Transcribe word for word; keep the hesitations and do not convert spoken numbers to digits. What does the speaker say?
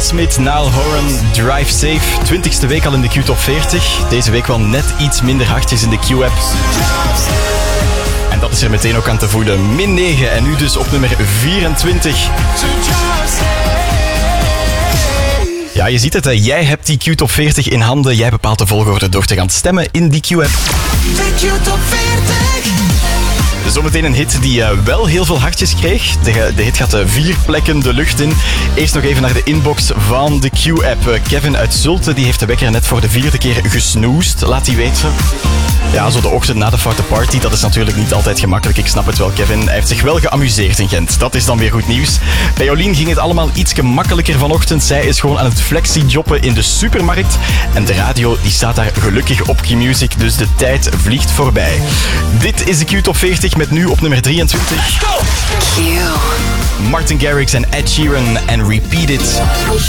Smith, Niall Horan, Drive Safe. twintigste week al in de Q Top veertig. Deze week wel net iets minder hartjes in de Q-app. En dat is er meteen ook aan te voelen. Min negen en nu dus op nummer vierentwintig. Ja, je ziet het, hè. Jij hebt die Q Top veertig in handen. Jij bepaalt de volgorde door te gaan stemmen in die Q-app. De Q Top veertig. Zometeen een hit die uh, wel heel veel hartjes kreeg. De, de hit gaat uh, vier plekken de lucht in. Eerst nog even naar de inbox van de Q-app. Uh, Kevin uit Zulte die heeft de wekker net voor de vierde keer gesnoest. Laat hij weten. Ja, zo de ochtend na de foute party, dat is natuurlijk niet altijd gemakkelijk. Ik snap het wel, Kevin. Hij heeft zich wel geamuseerd in Gent. Dat is dan weer goed nieuws. Bij Jolien ging het allemaal iets gemakkelijker vanochtend. Zij is gewoon aan het flexi-joppen in de supermarkt. En de radio die staat daar gelukkig op Q-Music, dus de tijd vliegt voorbij. Dit is de Q Top veertig met nu op nummer drieëntwintig. Q. Martin Garrix en Ed Sheeran en Repeat It.